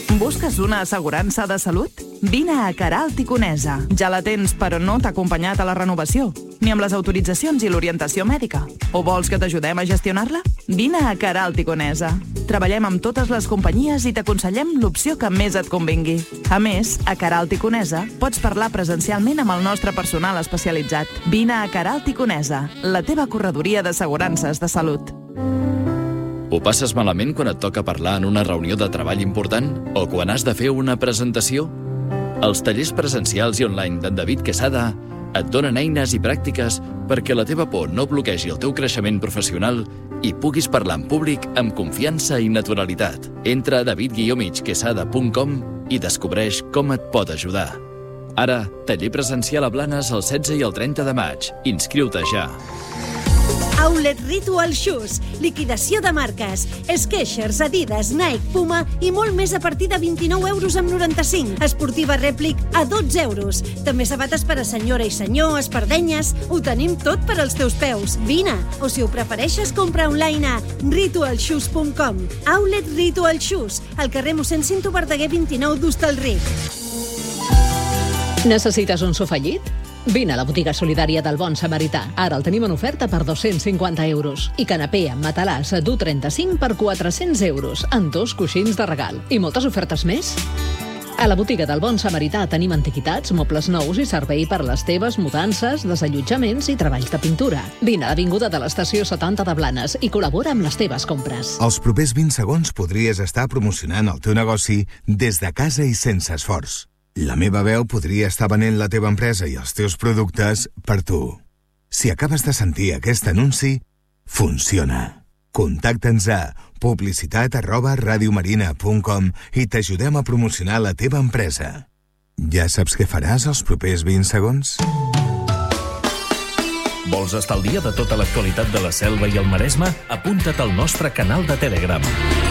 Busques una assegurança de salut? Vine a Queralt i Conesa. Ja la tens, però no t'ha acompanyat a la renovació, ni amb les autoritzacions i l'orientació mèdica. O vols que t'ajudem a gestionar-la? Vine a Queralt i Conesa. Treballem amb totes les companyies i t'aconsellem l'opció que més et convingui. A més, a Queralt i Conesa pots parlar presencialment amb el nostre personal especialitzat. Vine a Queralt i Conesa, la teva corredoria d'assegurances de salut. Ho passes malament quan et toca parlar en una reunió de treball important o quan has de fer una presentació? Els tallers presencials i online d'en David Quesada et donen eines i pràctiques perquè la teva por no bloquegi el teu creixement professional i puguis parlar en públic amb confiança i naturalitat. Entra a david-quesada.com i descobreix com et pot ajudar. Ara, taller presencial a Blanes el 16 i el 30 de maig. Inscriu-te ja. Outlet Ritual Shoes, liquidació de marques, Skechers, Adidas, Nike, Puma i molt més a partir de 29,95 €. Esportiva Replic a 12 €. També sabates per a senyora i senyor, espardenyes, ho tenim tot per als teus peus. Vine, o si ho prefereixes, compra online a ritualshoes.com. Outlet Ritual Shoes, al carrer mossèn Cinto Verdaguer 29 d'Hostalric. Necessites un sofallit? Vine a la botiga solidària del Bon Samarità. Ara el tenim en oferta per 250 €. I canapé amb matalàs d'U35 per 400 €, amb 2 coixins de regal. I moltes ofertes més. A la botiga del Bon Samarità tenim antiquitats, mobles nous i servei per les teves mudances, desallotjaments i treballs de pintura. Vine a l'avinguda de l'Estació 70 de Blanes i col·labora amb les teves compres. Els propers 20 segons podries estar promocionant el teu negoci des de casa i sense esforç. La meva veu podria estar venent la teva empresa i els teus productes per tu. Si acabes de sentir aquest anunci, funciona. Contacta'ns a publicitat@radiomarina.com i t'ajudem a promocionar la teva empresa. Ja saps què faràs els propers 20 segons? Vols estar al dia de tota l'actualitat de la Selva i el Maresme? Apunta't al nostre canal de Telegram.